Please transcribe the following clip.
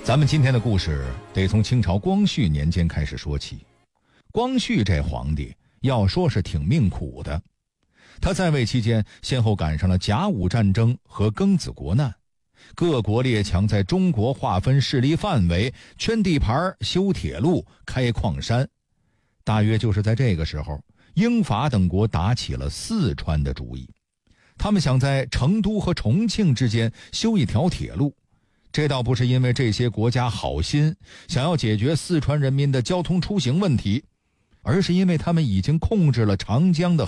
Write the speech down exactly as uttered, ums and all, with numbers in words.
咱们今天的故事得从清朝光绪年间开始说起。光绪这皇帝要说是挺命苦的，他在位期间先后赶上了甲午战争和庚子国难，各国列强在中国划分势力范围，圈地盘，修铁路，开矿山。大约就是在这个时候，英法等国打起了四川的主意，他们想在成都和重庆之间修一条铁路。这倒不是因为这些国家好心想要解决四川人民的交通出行问题，而是因为他们已经控制了长江的